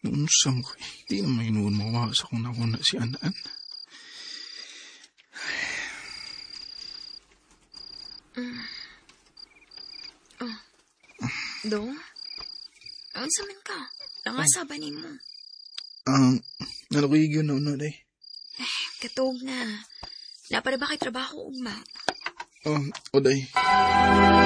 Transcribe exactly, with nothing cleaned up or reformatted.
Unsam ko, di na may noon mawa sa kung nakuna si Anan. Mm. Oh. Dong? Ang saman ka? Nangasaban ni mo. Ang, um, nalakuyig yun na una, day. Eh, katog na. Napara ba kay trabaho, ugma? Um, o, day.